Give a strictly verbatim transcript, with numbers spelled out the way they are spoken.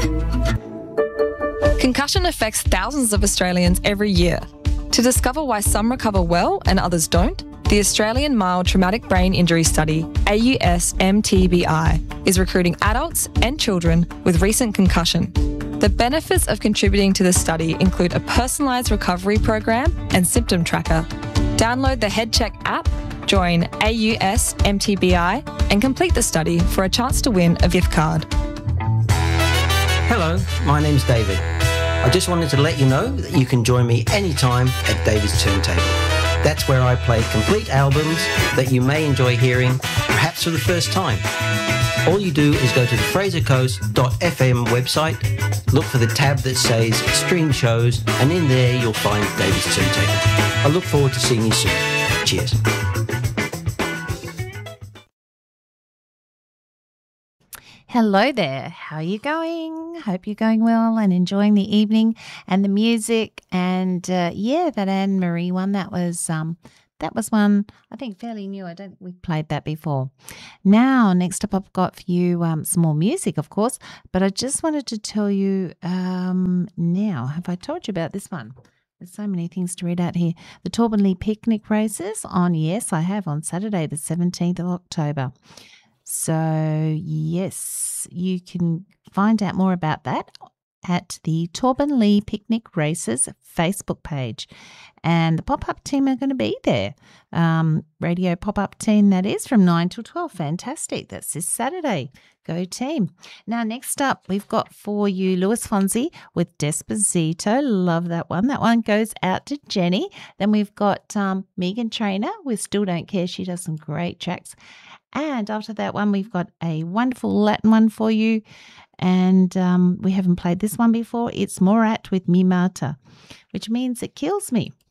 Concussion affects thousands of Australians every year. To discover why some recover well and others don't, the Australian Mild Traumatic Brain Injury Study, A U S M T B I, is recruiting adults and children with recent concussion. The benefits of contributing to the study include a personalised recovery program and symptom tracker. Download the HeadCheck app, join A U S M T B I and complete the study for a chance to win a gift card. Hello, my name's David. I just wanted to let you know that you can join me anytime at David's Turntable. That's where I play complete albums that you may enjoy hearing, perhaps for the first time. All you do is go to the fraser coast dot f m website, look for the tab that says Stream Shows, and in there you'll find David's Turntable. I look forward to seeing you soon. Cheers. Hello there. How are you going? Hope you're going well and enjoying the evening and the music. And uh, yeah, that Anne Marie one, that was um, that was one I think fairly new. I don't think we've played that before. Now, next up, I've got for you um, some more music, of course. But I just wanted to tell you um, now. Have I told you about this one? There's so many things to read out here. The Torbanley Picnic Races on, yes, I have, on Saturday, the seventeenth of October. So, yes, you can find out more about that at the Torbanley Picnic Races Facebook page. And the pop-up team are going to be there. Um, radio pop-up team, that is, from nine till twelve. Fantastic. That's this Saturday. Go team. Now, next up, we've got for you Luis Fonsi with Despacito. Love that one. That one goes out to Jenny. Then we've got um, Megan Trainor with Still Don't Care. She does some great tracks. And after that one, we've got a wonderful Latin one for you. And um, we haven't played this one before. It's Morat with Mi Mata, which means it kills me.